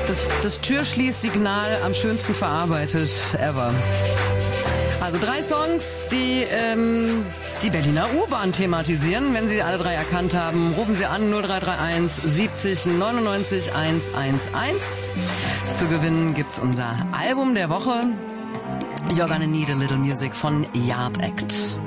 Das Türschließsignal am schönsten verarbeitet ever. Also 3 Songs, die die Berliner U-Bahn thematisieren. Wenn Sie alle 3 erkannt haben, rufen Sie an 0331 70 99 111. Zu gewinnen gibt's unser Album der Woche. You're Gonna Need a Little Music von Yard Act.